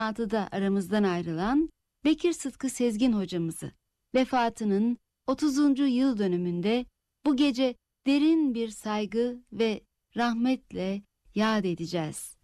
2006'da aramızdan ayrılan Bekir Sıtkı Sezgin hocamızı vefatının 30. yıl dönümünde bu gece derin bir saygı ve rahmetle yad edeceğiz.